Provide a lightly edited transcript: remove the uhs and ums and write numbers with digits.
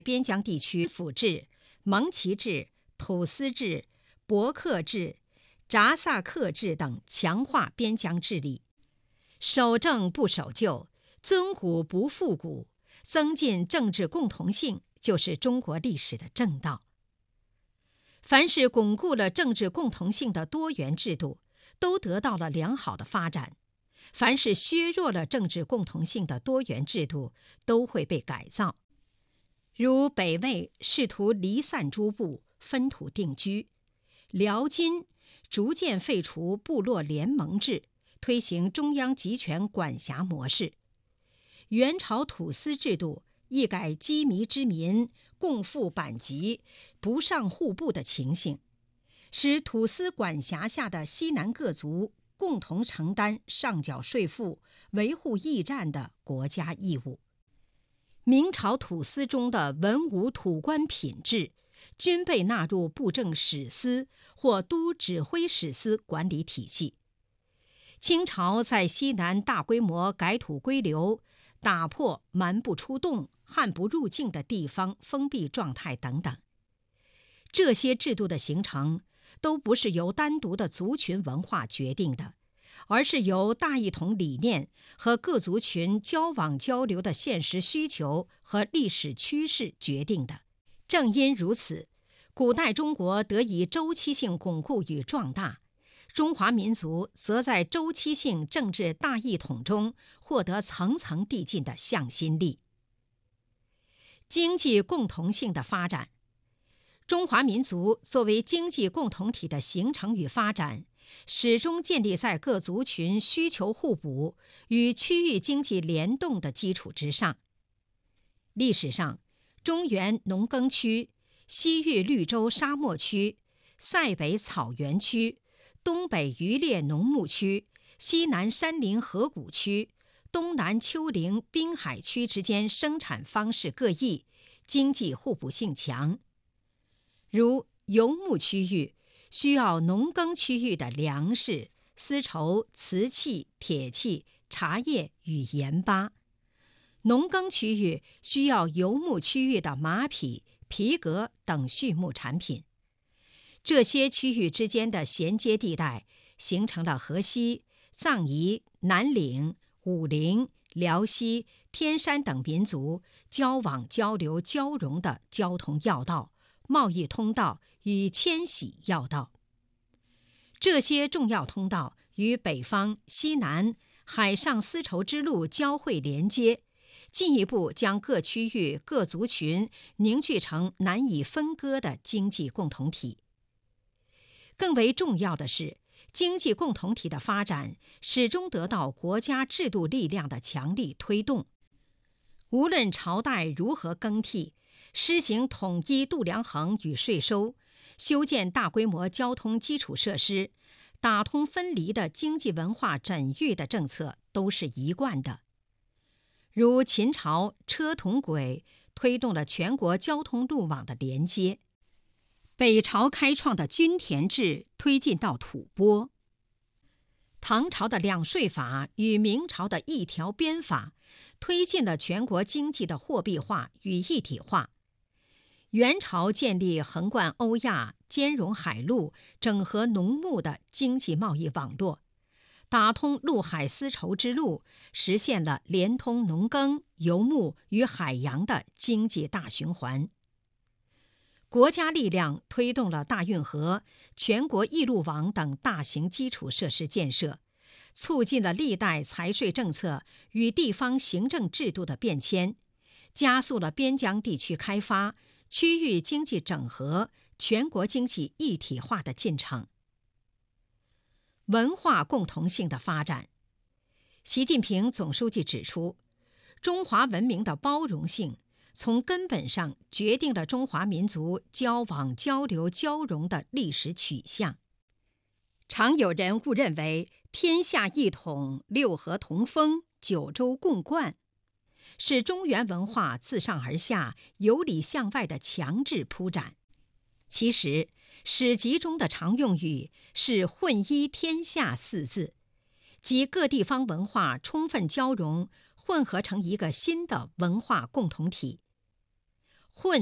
边疆地区府制、蒙奇制、土司制、博克制、扎萨克制等强化边疆治理，守正不守旧，尊古不复古，增进政治共同性，就是中国历史的正道。凡是巩固了政治共同性的多元制度，都得到了良好的发展；凡是削弱了政治共同性的多元制度，都会被改造。如北魏试图离散诸部，分土定居；辽金逐渐废除部落联盟制，推行中央集权管辖模式；元朝土司制度一改羁縻之民共赴版籍、不上户部的情形，使土司管辖下的西南各族共同承担上缴税赋、维护驿站的国家义务。明朝土司中的文武土官品制均被纳入布政使司或都指挥使司管理体系。清朝在西南大规模改土归流，打破蛮不出动、汉不入境的地方封闭状态等等。这些制度的形成都不是由单独的族群文化决定的，而是由大一统理念和各族群交往交流的现实需求和历史趋势决定的。正因如此，古代中国得以周期性巩固与壮大，中华民族则在周期性政治大一统中获得层层递进的向心力。经济共同性的发展，中华民族作为经济共同体的形成与发展，始终建立在各族群需求互补与区域经济联动的基础之上。历史上，中原农耕区、西域绿洲沙漠区、塞北草原区、东北渔猎农牧区、西南山林河谷区、东南丘陵滨海区之间生产方式各异，经济互补性强。如游牧区域需要农耕区域的粮食、丝绸、瓷器、铁器、茶叶与盐巴；农耕区域需要游牧区域的马匹、皮革等畜牧产品。这些区域之间的衔接地带，形成了河西、藏彝、南岭、武陵、辽西、天山等民族交往交流交融的交通要道、贸易通道与迁徙要道。这些重要通道与北方、西南、海上丝绸之路交汇连接，进一步将各区域各族群凝聚成难以分割的经济共同体。更为重要的是，经济共同体的发展始终得到国家制度力量的强力推动。无论朝代如何更替，施行统一度量衡与税收，修建大规模交通基础设施，打通分离的经济文化缜密的政策都是一贯的。如秦朝车同轨推动了全国交通路网的连接，北朝开创的均田制推进到吐蕃，唐朝的两税法与明朝的一条鞭法推进了全国经济的货币化与一体化。元朝建立横贯欧亚、兼容海陆、整合农牧的经济贸易网络，打通陆海丝绸之路，实现了连通农耕、游牧与海洋的经济大循环。国家力量推动了大运河、全国一路网等大型基础设施建设，促进了历代财税政策与地方行政制度的变迁，加速了边疆地区开发、区域经济整合、全国经济一体化的进程。文化共同性的发展，习近平总书记指出，中华文明的包容性从根本上决定了中华民族交往交流交融的历史取向。常有人误认为天下一统、六合同风、九州共贯是中原文化自上而下、由里向外的强制铺展。其实史籍中的常用语是混一天下四字，即各地方文化充分交融，混合成一个新的文化共同体。 混